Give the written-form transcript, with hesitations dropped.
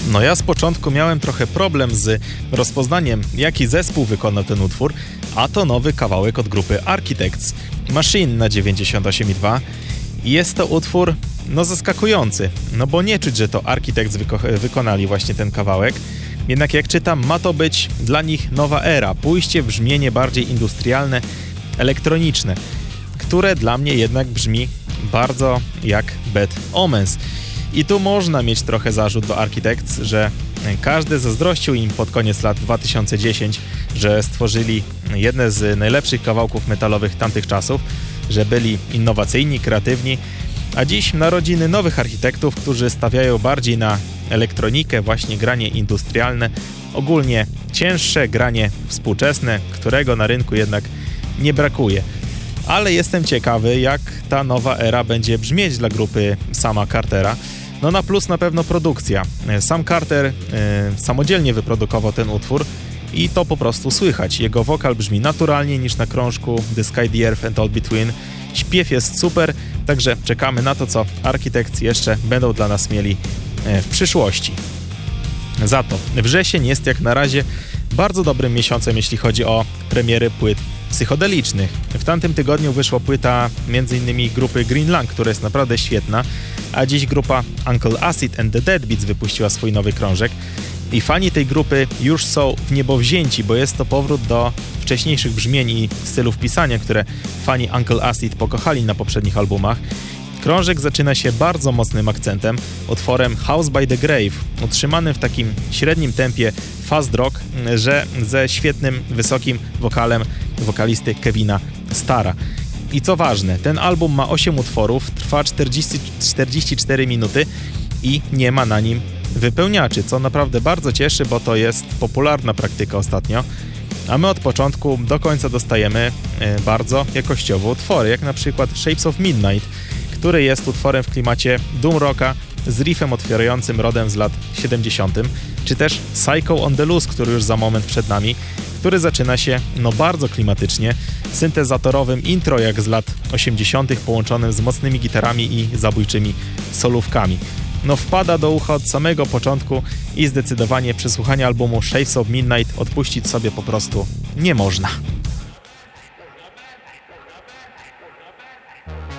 No ja z początku miałem trochę problem z rozpoznaniem, jaki zespół wykonał ten utwór, a to nowy kawałek od grupy Architects, Machine na 98,2. Jest to utwór, zaskakujący, bo nie czuć, że to Architects wykonali właśnie ten kawałek. Jednak jak czytam, ma to być dla nich nowa era, pójście w brzmienie bardziej industrialne, elektroniczne, które dla mnie jednak brzmi bardzo jak Bad Omens. I tu można mieć trochę zarzut do Architects, że każdy zazdrościł im pod koniec lat 2010, że stworzyli jedne z najlepszych kawałków metalowych tamtych czasów, że byli innowacyjni, kreatywni, a dziś narodziny nowych architektów, którzy stawiają bardziej na elektronikę, właśnie granie industrialne, ogólnie cięższe granie współczesne, którego na rynku jednak nie brakuje. Ale jestem ciekawy, jak ta nowa era będzie brzmieć dla grupy Sama Cartera. Na plus na pewno produkcja. Sam Carter samodzielnie wyprodukował ten utwór i to po prostu słychać. Jego wokal brzmi naturalnie niż na krążku The Sky, The Earth and All Between. Śpiew jest super, także czekamy na to, co Architects jeszcze będą dla nas mieli w przyszłości. Za to wrzesień jest jak na razie bardzo dobrym miesiącem, jeśli chodzi o premiery płyt psychodelicznych. W tamtym tygodniu wyszła płyta m.in. grupy Green Lung, która jest naprawdę świetna, a dziś grupa Uncle Acid and the Deadbeats wypuściła swój nowy krążek i fani tej grupy już są w niebo wzięci, bo jest to powrót do wcześniejszych brzmień i stylów pisania, które fani Uncle Acid pokochali na poprzednich albumach. Krążek zaczyna się bardzo mocnym akcentem, utworem House by the Grave, utrzymanym w takim średnim tempie fast rock, że ze świetnym, wysokim wokalem wokalisty Kevina Starra. I co ważne, ten album ma 8 utworów, trwa 44 minuty i nie ma na nim wypełniaczy, co naprawdę bardzo cieszy, bo to jest popularna praktyka ostatnio. A my od początku do końca dostajemy bardzo jakościowe utwory, jak na przykład Shapes of Midnight, który jest utworem w klimacie doom rocka z riffem otwierającym rodem z lat 70., czy też Psycho on the Loose, który już za moment przed nami, który zaczyna się bardzo klimatycznie, syntezatorowym intro jak z lat 80., połączonym z mocnymi gitarami i zabójczymi solówkami. Wpada do ucha od samego początku i zdecydowanie przy słuchaniu albumu Shapes of Midnight odpuścić sobie po prostu nie można.